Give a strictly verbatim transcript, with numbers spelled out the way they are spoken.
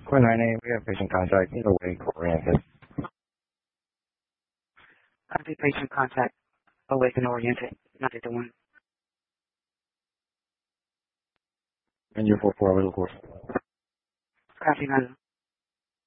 four nine eight, we have patient contact, either way, oriented. Copy patient contact, awake and oriented, not at the one. And your four four, little course. Copy, none.